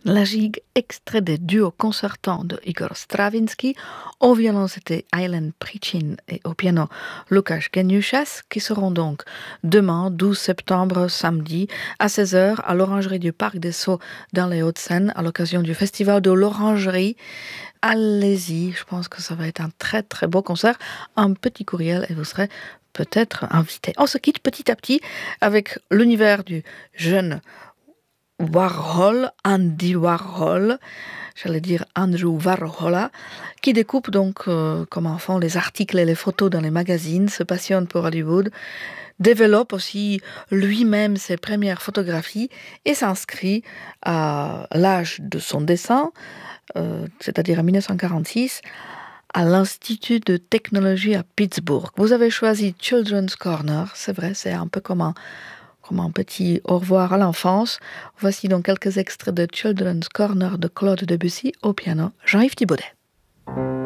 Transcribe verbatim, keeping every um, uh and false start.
La gigue, extrait des duos concertants de Igor Stravinsky. Au violon, c'était Aylen Prichin et au piano, Lukáš Genušas, qui seront donc demain, douze septembre, samedi, à seize heures, à l'Orangerie du Parc des Sceaux dans les Hauts-de-Seine, à l'occasion du festival de l'Orangerie. Allez-y, je pense que ça va être un très très beau concert. Un petit courriel et vous serez peut-être invité. On se quitte petit à petit avec l'univers du jeune Warhol, Andy Warhol, j'allais dire Andrew Warhol, qui découpe donc euh, comme enfant les articles et les photos dans les magazines, se passionne pour Hollywood, développe aussi lui-même ses premières photographies et s'inscrit à l'âge de son dessin, euh, c'est-à-dire en dix-neuf cent quarante-six, à l'Institut de technologie à Pittsburgh. Vous avez choisi Children's Corner, c'est vrai, c'est un peu comme un Comme un petit au revoir à l'enfance. Voici donc quelques extraits de Children's Corner de Claude Debussy au piano, Jean-Yves Thibaudet.